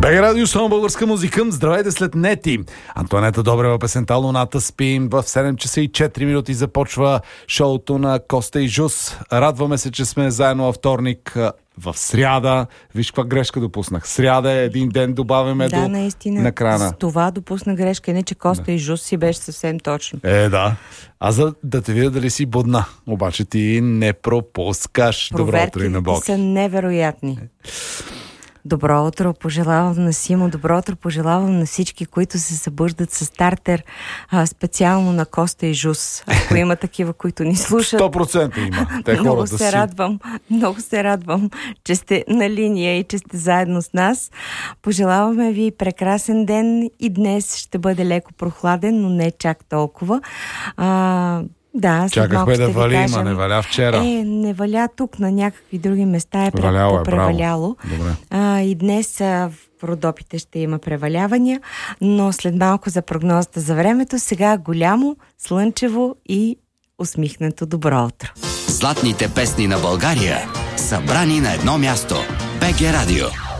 БГ Радио, само българска музика. Здравейте след Нети. Антоанета Добрева, песента "Луната спим". В 7 часа и 4 минути започва шоуто на Коста и Жус. Радваме се, че сме заедно във вторник. В сряда, виж каква грешка допуснах. Сряда е един ден, добавяме до наистина, на крана. с това допусна грешка, не че Коста и Жус си беше съвсем точно. Да. А за да те видя дали си будна, обаче ти не пропускаш. Добро утро и на Бог. Проверките са невероятни. Добро утро пожелавам на Симо, добро утро пожелавам на всички, които се събуждат с стартер, специално на Коста и Жус. Ако има такива, които ни слушат. 100% има. Много се радвам, че сте на линия и че сте заедно с нас. Пожелаваме ви прекрасен ден и днес ще бъде леко прохладен, но не чак толкова. Да, чакахме да вали, ама не валя вчера. Не валя тук, на някакви други места е преваляло. И днес в Родопите ще има превалявания, но след малко за прогнозата за времето. Сега голямо, слънчево и усмихнато добро утро. Златните песни на България, събрани на едно място. БГ Радио.